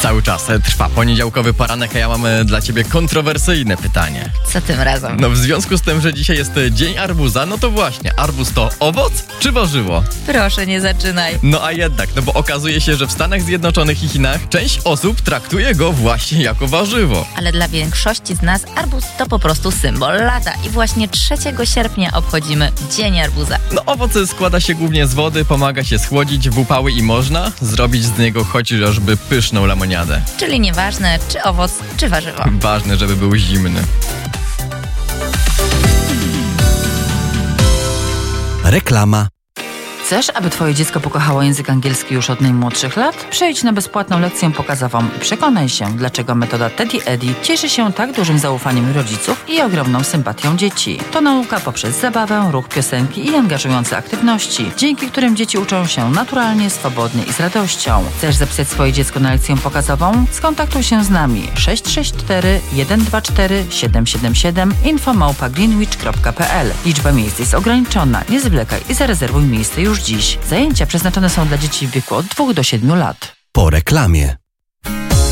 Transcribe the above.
Cały czas trwa poniedziałkowy poranek, a ja mam dla ciebie kontrowersyjne pytanie. Co tym razem? No w związku z tym, że dzisiaj jest Dzień Arbuza, no to właśnie, arbuz to owoc czy warzywo? Proszę, nie zaczynaj. No a jednak, no bo okazuje się, że w Stanach Zjednoczonych i Chinach część osób traktuje go właśnie jako warzywo. Ale dla większości z nas arbuz to po prostu symbol lata i właśnie 3 sierpnia obchodzimy Dzień Arbuza. No owoc składa się głównie z wody, pomaga się schłodzić w upały i można zrobić z niego chociażby pyszną lemoniadę. Czyli nieważne, czy owoc, czy warzywo. Ważne, żeby był zimny. Reklama. Chcesz, aby twoje dziecko pokochało język angielski już od najmłodszych lat? Przejdź na bezpłatną lekcję pokazową i przekonaj się, dlaczego metoda Teddy Eddy cieszy się tak dużym zaufaniem rodziców i ogromną sympatią dzieci. To nauka poprzez zabawę, ruch, piosenki i angażujące aktywności, dzięki którym dzieci uczą się naturalnie, swobodnie i z radością. Chcesz zapisać swoje dziecko na lekcję pokazową? Skontaktuj się z nami 664 124 777 info@greenwich.pl. Liczba miejsc jest ograniczona. Nie zwlekaj i zarezerwuj miejsce już dziś. Zajęcia przeznaczone są dla dzieci w wieku od 2 do 7 lat. Po reklamie.